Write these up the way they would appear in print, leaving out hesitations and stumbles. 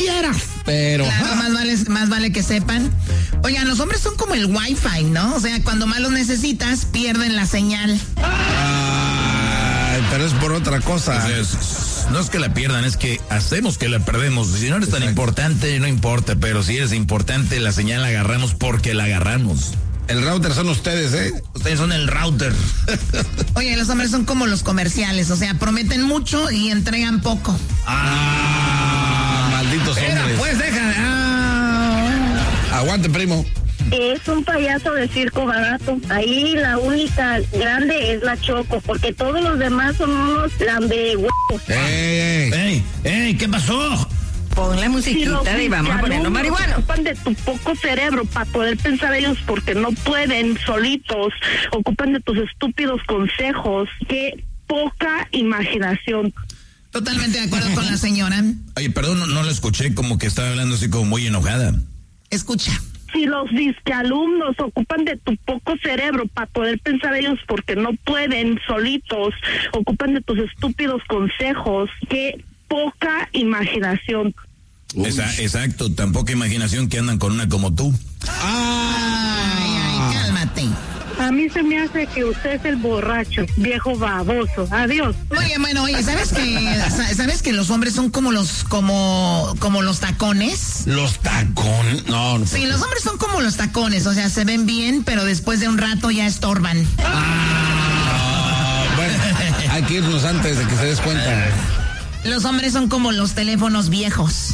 quieras, pero... Claro, más vale que sepan. Oigan, los hombres son como el Wi-Fi, ¿no? O sea, cuando más los necesitas, pierden la señal. Pero es por otra cosa. No es que la pierdan, es que hacemos que la perdemos. Si no eres tan importante, no importa, pero si eres importante, la señal la agarramos porque la agarramos. El router son ustedes, ¿eh? Ustedes son el router. Oye, los hombres son como los comerciales, o sea, prometen mucho y entregan poco. Malditos hombres. Pues deja. Aguante, primo. Es un payaso de circo barato. Ahí la única grande es la Choco, porque todos los demás son unos lambehuevos. ¡Ey! ¿Qué pasó? Pon la musiquita y vamos a ponernos marihuana. Ocupan de tu poco cerebro para poder pensar ellos porque no pueden solitos. Ocupan de tus estúpidos consejos. Qué poca imaginación. Totalmente de acuerdo con la señora. Oye, perdón, no la escuché, como que estaba hablando así como muy enojada. Escucha. Si los disquealumnos ocupan de tu poco cerebro para poder pensar ellos porque no pueden solitos, ocupan de tus estúpidos consejos, qué poca imaginación. Exacto, tan poca imaginación que andan con una como tú. Ay, cálmate. A mí se me hace que usted es el borracho, viejo baboso. Adiós. Oye, ¿sabes que los hombres son como los tacones? ¿Los tacones? No. Sí, los hombres son como los tacones, o sea, se ven bien, pero después de un rato ya estorban. Bueno, hay que irnos antes de que se des cuenta. Los hombres son como los teléfonos viejos.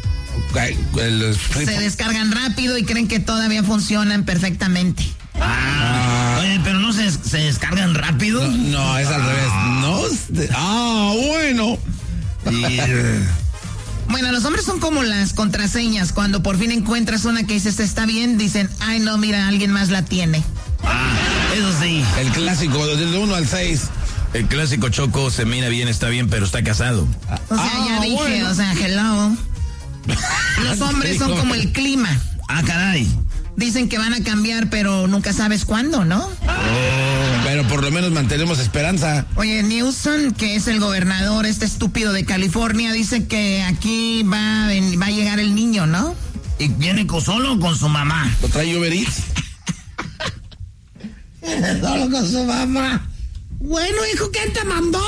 Se descargan rápido y creen que todavía funcionan perfectamente. Oye, pero no se descargan rápido. No, es al revés. Bueno. Bueno, los hombres son como las contraseñas. Cuando por fin encuentras una que dices está bien, dicen, ay no, mira, alguien más la tiene. Eso sí. El clásico, del 1 al 6. El clásico Choco se mira bien, está bien, pero está casado. O sea, ya dije, bueno. O sea, hello. Los hombres son como el clima. Caray. Dicen que van a cambiar, pero nunca sabes cuándo, ¿no? Pero por lo menos mantenemos esperanza. Oye, Newsom, que es el gobernador, este estúpido de California, dice que aquí va a llegar el niño, ¿no? ¿Y viene solo o con su mamá? ¿Lo trae Uber Eats? Solo con su mamá. Bueno, hijo, ¿quién te mandó?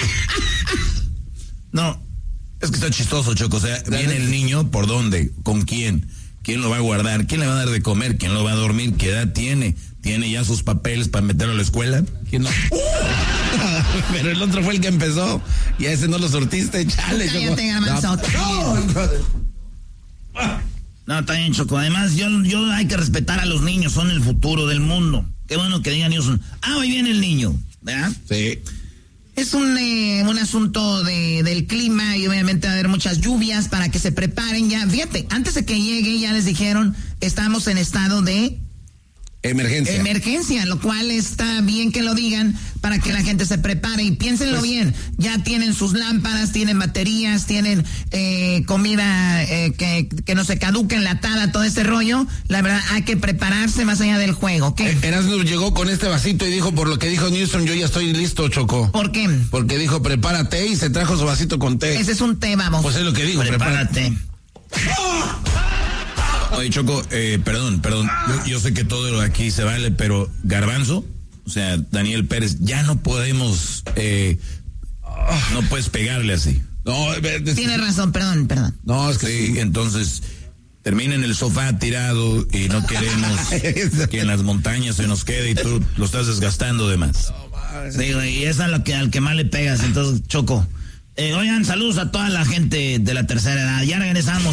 No, es que está chistoso, Choco. O sea, viene el niño, ¿por dónde? ¿Con quién? ¿Quién lo va a guardar? ¿Quién le va a dar de comer? ¿Quién lo va a dormir? ¿Qué edad tiene? ¿Tiene ya sus papeles para meterlo a la escuela? ¿Quién no? Pero el otro fue el que empezó y a ese no lo surtiste, chale. Cállate, Garbanzo. No, está bien, Choco. Además, yo hay que respetar a los niños, son el futuro del mundo. Qué bueno que digan ellos, hoy viene el niño, ¿verdad? Sí. Es un asunto del clima y obviamente va a haber muchas lluvias para que se preparen ya. Fíjate, antes de que llegue ya les dijeron, estamos en estado de... Emergencia, lo cual está bien que lo digan para que la gente se prepare y piénsenlo bien. Ya tienen sus lámparas, tienen baterías, tienen comida que no se caduque, enlatada, todo este rollo. La verdad, hay que prepararse más allá del juego. ¿Qué? Erasmo llegó con este vasito y dijo, por lo que dijo Newsom, yo ya estoy listo, Choco. ¿Por qué? Porque dijo, prepárate y se trajo su vasito con té. Ese es un té, vamos. Pues es lo que dijo, prepárate. Oye, Choco, perdón, yo sé que todo lo aquí se vale, pero Garbanzo, o sea, Daniel Pérez, ya no podemos, no puedes pegarle así. No, tiene razón, perdón. No, es que sí, entonces termina en el sofá tirado y no queremos que en las montañas se nos quede y tú lo estás desgastando de más. Sí, y es al que más le pegas, entonces, Choco. Oigan, saludos a toda la gente de la tercera edad, ya regresamos.